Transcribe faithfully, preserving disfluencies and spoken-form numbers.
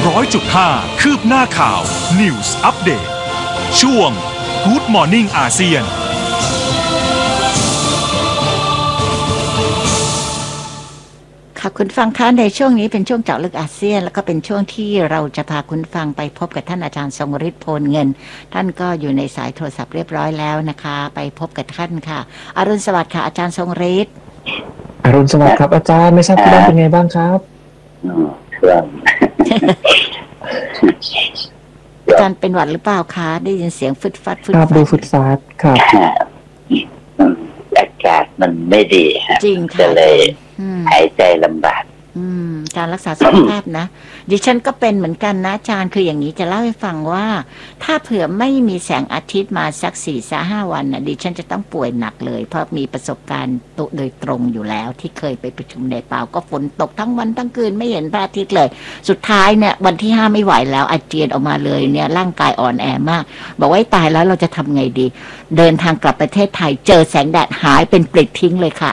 ร้อยจุดห้า คืบหน้าข่าว News Update ช่วง Good Morning อาเซียนค่ะคุณฟังคะในช่วงนี้เป็นช่วงเจาะลึกอาเซียนแล้วก็เป็นช่วงที่เราจะพาคุณฟังไปพบกับท่านอาจารย์ทรงฤทธิ์โพลเงินท่านก็อยู่ในสายโทรศัพท์เรียบร้อยแล้วนะคะไปพบกับท่านค่ะอรุณสวัสดิ์ค่ะอาจารย์ทรงฤทธิ์อรุณสวัสดิ์ครับอาจารย์ไม่ทราบที่บ้านเป็นไงบ้างครับเครื่องอาจารย์เป็นหวัดหรือเปล่าคะได้ยินเสียงฟึดฟัดฟึดฟัดดูฟึดฟัดครับอากาศมันไม่ดีฮะจริงค่ะเลยหายใจลำบากการรักษาสุขภาพนะดิฉันก็เป็นเหมือนกันนะอาจารย์คืออย่างนี้จะเล่าให้ฟังว่าถ้าเผื่อไม่มีแสงอาทิตย์มาสักสี่สห้าวันนะดิฉันจะต้องป่วยหนักเลยเพราะมีประสบการณ์ตุโดยตรงอยู่แล้วที่เคยไปประชุมในเปล่าก็ฝนตกทั้งวันทั้งคืนไม่เห็นพระอาทิตย์เลยสุดท้ายเนี่ยวันที่ห้าไม่ไหวแล้วอาเจียนออกมาเลยเนี่ยร่างกายอ่อนแอมากบอกว่าตายแล้วเราจะทำไงดีเดินทางกลับประเทศไทยเจอแสงแดดหายเป็นปลิดทิ้งเลยค่ะ